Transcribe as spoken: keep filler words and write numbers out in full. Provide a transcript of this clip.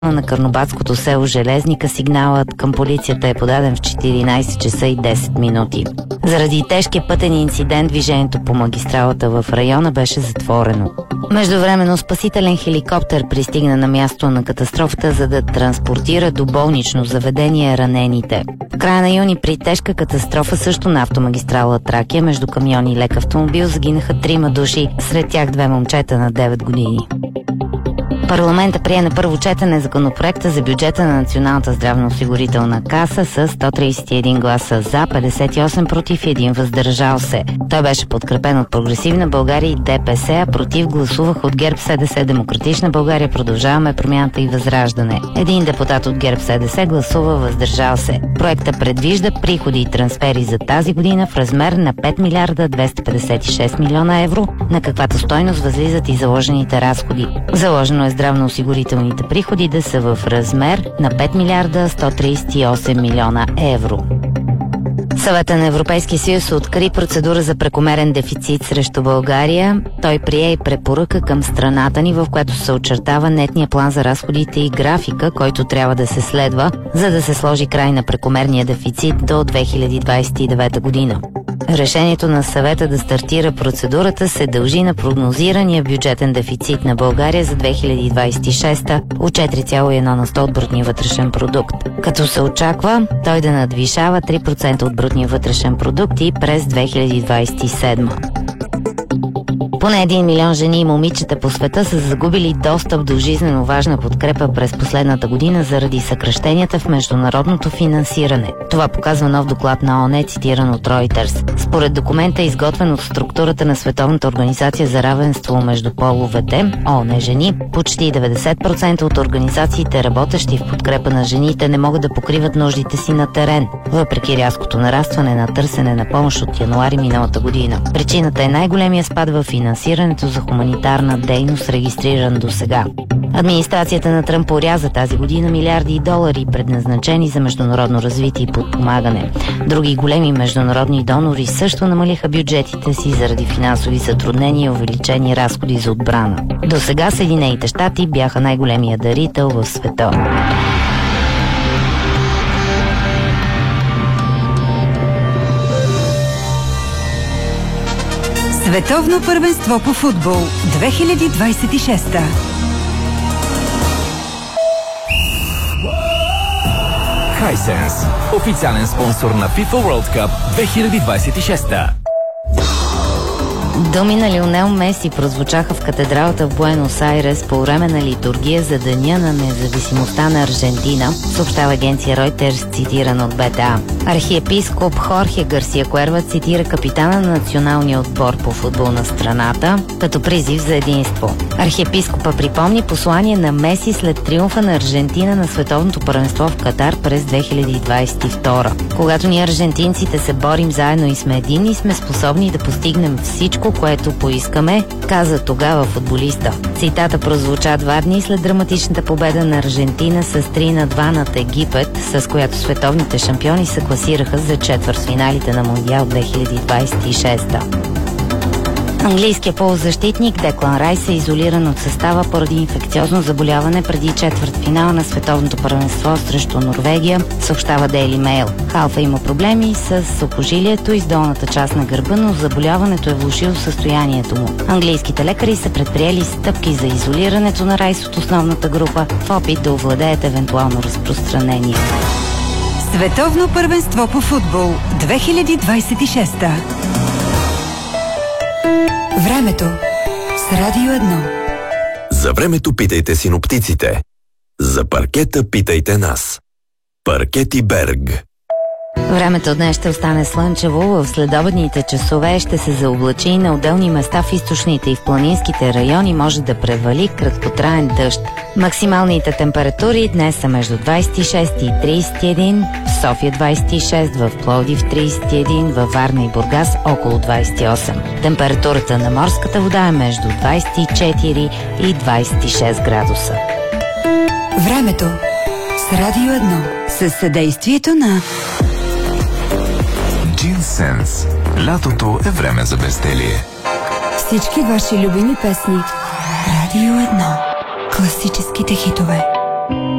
на карнобатското село Железника сигналът към полицията е подаден в четиринайсет часа и десет минути. Заради тежкия пътен инцидент движението по магистралата в района беше затворено. Междувременно спасителен хеликоптер пристигна на място на катастрофата, за да транспортира до болнично заведение ранените. В края на юни при тежка катастрофа също на автомагистрала Тракия между камион и лек автомобил загинаха трима души, сред тях две момчета на девет години. Парламента прие на първо четене законопроекта за бюджета на Националната здравноосигурителна каса с сто трийсет и един гласа за, петдесет и осем против и един въздържал се. Той беше подкрепен от Прогресивна България и ДПС, а против гласувах от ГЕРБ, СДС, Демократична България, Продължаваме промяната и Възраждане. Един депутат от ГЕРБ, СДС гласува въздържал се. Проекта предвижда приходи и трансфери за тази година в размер на пет милиарда двеста петдесет и шест милиона евро, на каквато стойност възлизат и заложените разходи. Заложено е здравноосигурителните приходи да са в размер на пет милиарда сто трийсет и осем милиона евро. Съвета на Европейския съюз откри процедура за прекомерен дефицит срещу България. Той прие и препоръка към страната ни, в която се очертава нетния план за разходите и графика, който трябва да се следва, за да се сложи край на прекомерния дефицит до две хиляди двайсет и девета година. Решението на съвета да стартира процедурата се дължи на прогнозирания бюджетен дефицит на България за две хиляди двайсет и шеста от четири цяло и едно на сто от брутния вътрешен продукт, като се очаква той да надвишава три процента от брутния вътрешен продукт и през две хиляди двайсет и седма. Поне един милион жени и момичета по света са загубили достъп до жизнено важна подкрепа през последната година заради съкращенията в международното финансиране. Това показва нов доклад на ООН, цитиран от Reuters. Според документа, изготвен от структурата на Световната организация за равенство между половете, ООН жени, почти деветдесет процента от организациите, работещи в подкрепа на жените, не могат да покриват нуждите си на терен, въпреки рязкото нарастване на търсене на помощ от януари миналата година. Причината е най-големия спад в финансирането за хуманитарна дейност, регистриран до сега. Администрацията на Тръмп оряза тази година милиарди долари, предназначени за международно развитие и подпомагане. Други големи международни донори също намалиха бюджетите си заради финансови затруднения и увеличени разходи за отбрана. До сега Съединените щати бяха най-големия дарител в света. Световно първенство по футбол две хиляди двайсет и шеста. Hisense, официален спонсор на FIFA World Cup две хиляди двайсет и шеста. Думи на Лионел Меси прозвучаха в катедралата в Буенос Айрес по време на литургия за Деня на независимостта на Аржентина, съобщава агенция Reuters, цитиран от БТА. Архиепископ Хорхе Гарсия Куерва цитира капитана на националния отбор по футбол на страната като призив за единство. Архиепископа припомни послание на Меси след триумфа на Аржентина на световното първенство в Катар през две хиляди двайсет и втора. Когато ние аржентинците се борим заедно и сме едини, сме способни да постигнем всичко, което поискаме, каза тогава футболиста. Цитата прозвуча два дни след драматичната победа на Аржентина с три на два над Египет, с която световните шампиони се класираха за четвъртфиналите на Мондиал две хиляди двайсет и шеста. Английският полузащитник Деклан Райс е изолиран от състава поради инфекциозно заболяване преди четвъртфинал на световното първенство срещу Норвегия, съобщава Daily Mail. Халфа има проблеми с сухожилието и с долната част на гърба, но заболяването е влошило състоянието му. Английските лекари са предприели стъпки за изолирането на Райс от основната група в опит да овладеят евентуално разпространение. Световно първенство по футбол две хиляди двайсет и шеста. Времето с Радио едно. За времето питайте синоптиците. За паркета питайте нас. Паркети Берг. Времето днес ще остане слънчево, в следобедните часове ще се заоблачи и на отделни места в източните и в планинските райони може да превали краткотраен дъжд. Максималните температури днес са между двайсет и шест и трийсет и един, в София двайсет и шест, в Пловдив трийсет и един, във Варна и Бургас около двайсет и осем. Температурата на морската вода е между двайсет и четири и двайсет и шест градуса. Времето с Радио едно. Със съдействието на Джинсенс. Лятото е време за безделие. Всички ваши любими песни. Радио едно. Класическите хитове.